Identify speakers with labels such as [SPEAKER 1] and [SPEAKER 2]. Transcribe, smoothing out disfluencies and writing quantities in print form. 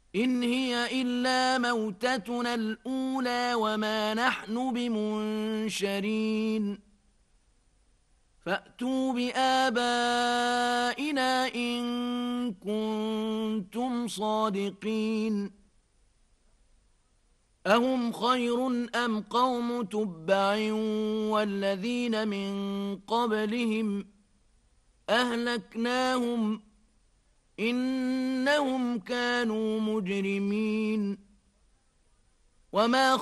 [SPEAKER 1] إن هي إلا موتتنا الأولى وما نحن بمنشرين فأتوا بآبائنا إن كنتم صادقين أهم خير أم قوم تبع والذين من قبلهم أهلكناهم إنهم كانوا مجرمين وما